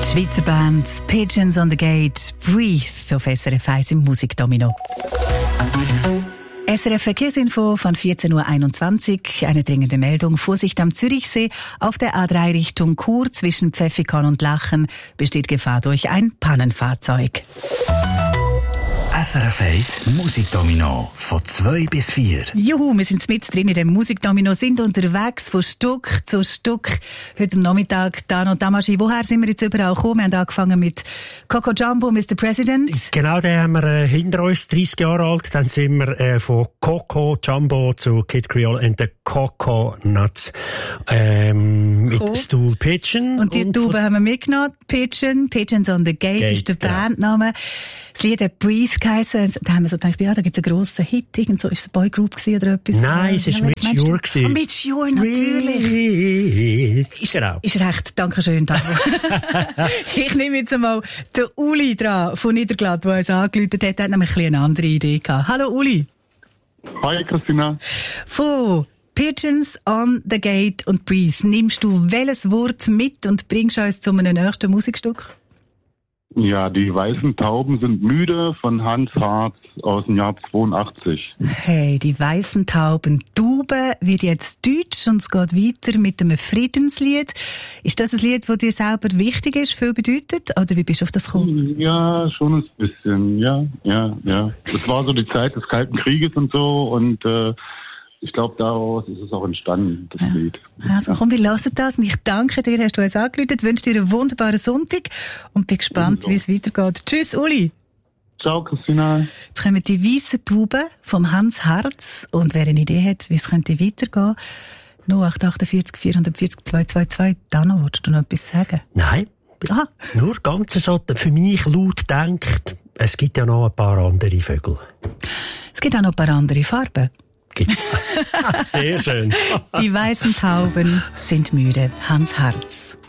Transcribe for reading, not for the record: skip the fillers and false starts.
Schweizer Band Pigeons on the Gate, Breathe auf SRF 1 im Musikdomino. SRF Verkehrsinfo von 14.21 Uhr. Eine dringende Meldung. Vorsicht am Zürichsee. Auf der A3 Richtung Chur zwischen Pfäffikon und Lachen besteht Gefahr durch ein Pannenfahrzeug. SRF 1 Musikdomino von 2 bis 4. Juhu, wir sind mit drin in dem Musikdomino, sind unterwegs von Stück zu Stück. Heute am Nachmittag, Dano Damaschi, woher sind wir jetzt überall gekommen? Wir haben angefangen mit Coco Jumbo, Mr. President. Genau, den haben wir hinter uns, 30 Jahre alt. Dann sind wir von Coco Jumbo zu Kid Creole and the Coconuts mit Stool Pigeon. Und die Tube haben wir mitgenommen, Pigeons on the Gate ist der Bandname. Das Lied hat Breathe geheissen. Da haben wir so gedacht, ja, da gibt es einen grossen Hit. Irgend so, ist es eine Boygroup oder etwas? Nein, es war Mature. Mature, natürlich. Genau. Ist recht, danke schön. Ich nehme jetzt einmal den Uli dran von Niederglatt, der uns angerufen hat. Er hat nämlich eine andere Idee gehabt. Hallo Uli. Hi Christina. Von Pigeons on the Gate und Breathe. Nimmst du welches Wort mit und bringst uns zu einem nächsten Musikstück? Ja, die weißen Tauben sind müde von Hans Harz aus dem Jahr 82. Hey, die weißen Tauben. Tauben wird jetzt deutsch und es geht weiter mit einem Friedenslied. Ist das ein Lied, das dir selber wichtig ist, viel bedeutet? Oder wie bist du auf das gekommen? Ja, schon ein bisschen, ja. Das war so die Zeit des Kalten Krieges und so und ich glaube, daraus ist es auch entstanden, das Lied. Also komm, wir hören das und ich danke dir, hast du uns angerufen, wünsche dir einen wunderbaren Sonntag und bin gespannt, wie es weitergeht. Tschüss, Uli. Ciao, Christina. Jetzt kommen die weißen Tauben vom Hans Harz und wer eine Idee hat, wie es könnte weitergehen, 0848 440 222, Dano, willst du noch etwas sagen? Nein. Aha. Nur ganz so für mich laut denkt, es gibt ja noch ein paar andere Vögel. Es gibt auch noch ein paar andere Farben. Gibt's? Sehr schön. Die weißen Tauben sind müde. Hans Harz.